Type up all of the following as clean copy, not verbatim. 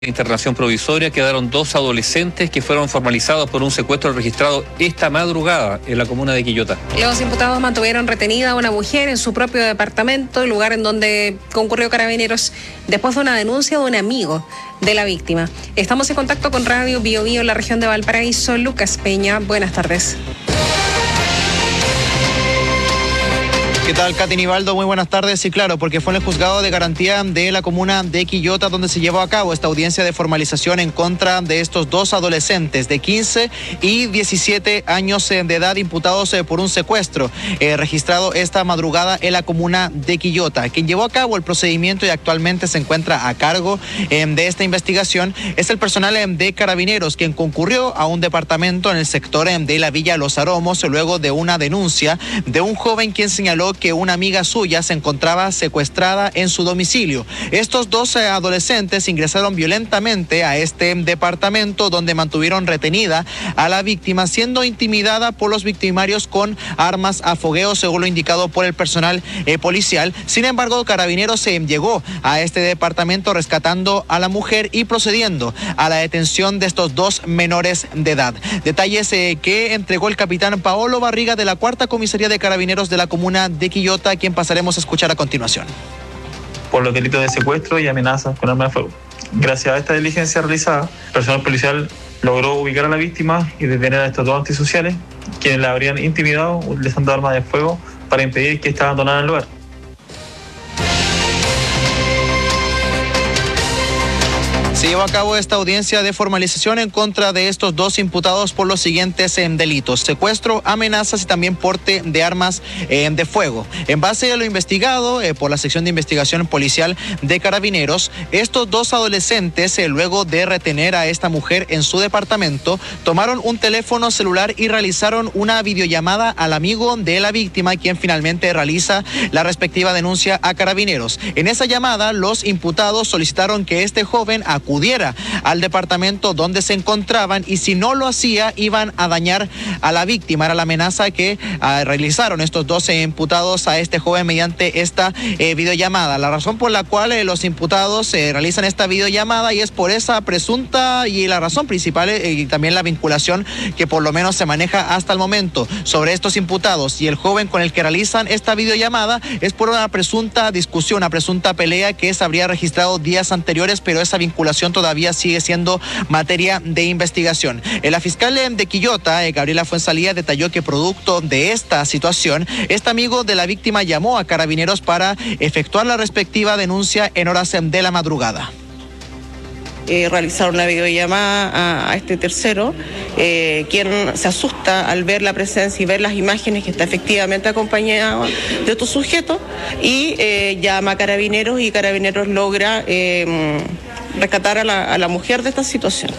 Internación provisoria quedaron 2 adolescentes que fueron formalizados por un secuestro registrado esta madrugada en la comuna de Quillota. Los imputados mantuvieron retenida a una mujer en su propio departamento, el lugar en donde concurrió Carabineros después de una denuncia de un amigo de la víctima. Estamos en contacto con Radio Bio Bio en la región de Valparaíso. Lucas Peña, buenas tardes. ¿Qué tal, Katy Nivaldo? Muy buenas tardes. Sí, claro, porque fue en el juzgado de garantía de la comuna de Quillota donde se llevó a cabo esta audiencia de formalización en contra de estos 2 adolescentes de 15 y 17 años de edad imputados por un secuestro registrado esta madrugada en la comuna de Quillota. Quien llevó a cabo el procedimiento y actualmente se encuentra a cargo de esta investigación es el personal de Carabineros, quien concurrió a un departamento en el sector de la Villa Los Aromos luego de una denuncia de un joven quien señaló que una amiga suya se encontraba secuestrada en su domicilio. Estos 2 adolescentes ingresaron violentamente a este departamento donde mantuvieron retenida a la víctima, siendo intimidada por los victimarios con armas a fogueo, según lo indicado por el personal policial. Sin embargo, Carabineros llegó a este departamento rescatando a la mujer y procediendo a la detención de estos 2 menores de edad. Detalles que entregó el capitán Paolo Barriga de la 4ª Comisaría de Carabineros de la comuna de Quillota, a quien pasaremos a escuchar a continuación. Por los delitos de secuestro y amenazas con arma de fuego. Gracias a esta diligencia realizada, el personal policial logró ubicar a la víctima y detener a estos 2 antisociales, quienes la habrían intimidado utilizando armas de fuego para impedir que esta abandonara el lugar. Se llevó a cabo esta audiencia de formalización en contra de estos 2 imputados por los siguientes delitos: secuestro, amenazas y también porte de armas de fuego. En base a lo investigado por la sección de investigación policial de Carabineros, estos 2 adolescentes, luego de retener a esta mujer en su departamento, tomaron un teléfono celular y realizaron una videollamada al amigo de la víctima, quien finalmente realiza la respectiva denuncia a Carabineros. En esa llamada, los imputados solicitaron que este joven acudiera al departamento donde se encontraban y si no lo hacía iban a dañar a la víctima. Era la amenaza que realizaron estos 12 imputados a este joven mediante esta videollamada. La razón por la cual los imputados realizan esta videollamada y es por esa presunta y la razón principal y también la vinculación que por lo menos se maneja hasta el momento sobre estos imputados y el joven con el que realizan esta videollamada es por una presunta discusión, una presunta pelea que se habría registrado días anteriores, pero esa vinculación todavía sigue siendo materia de investigación. La fiscal de Quillota, Gabriela Fuenzalía, detalló que producto de esta situación, este amigo de la víctima llamó a Carabineros para efectuar la respectiva denuncia en horas de la madrugada. Realizaron una videollamada a este tercero, quien se asusta al ver la presencia y ver las imágenes que está efectivamente acompañado de otro sujeto y llama a Carabineros y Carabineros logra rescatar a la mujer de esta situación.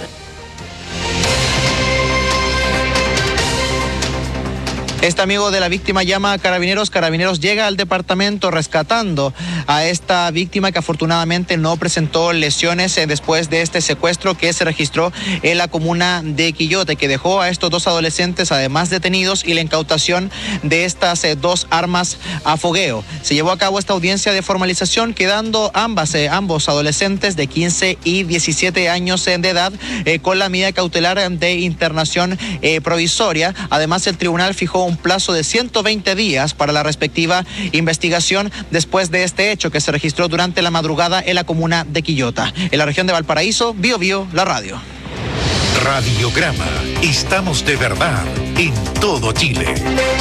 Este amigo de la víctima llama a Carabineros. Carabineros llega al departamento rescatando a esta víctima que afortunadamente no presentó lesiones después de este secuestro que se registró en la comuna de Quillota, que dejó a estos 2 adolescentes además detenidos y la incautación de estas 2 armas a fogueo. Se llevó a cabo esta audiencia de formalización quedando ambos adolescentes de 15 y 17 años de edad con la medida cautelar de internación provisoria. Además, el tribunal fijó un plazo de 120 días para la respectiva investigación después de este hecho que se registró durante la madrugada en la comuna de Quillota. En la región de Valparaíso, Bio Bio, la radio. Radiograma. Estamos de verdad en todo Chile.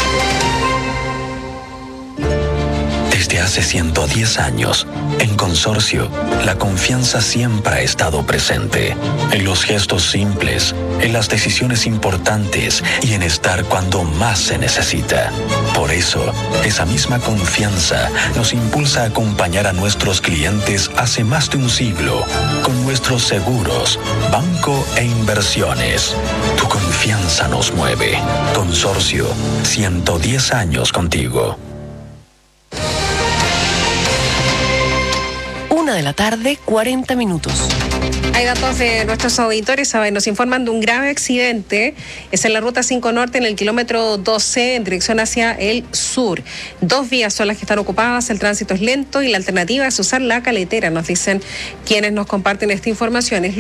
Desde hace 110 años, en Consorcio, la confianza siempre ha estado presente. En los gestos simples, en las decisiones importantes y en estar cuando más se necesita. Por eso, esa misma confianza nos impulsa a acompañar a nuestros clientes hace más de un siglo con nuestros seguros, banco e inversiones. Tu confianza nos mueve. Consorcio, 110 años contigo. 1:40 p.m. Hay datos de nuestros auditores, nos informan de un grave accidente. Es en la ruta 5 Norte, en el kilómetro 12, en dirección hacia el sur. 2 vías son las que están ocupadas, el tránsito es lento y la alternativa es usar la caletera, nos dicen quienes nos comparten esta información.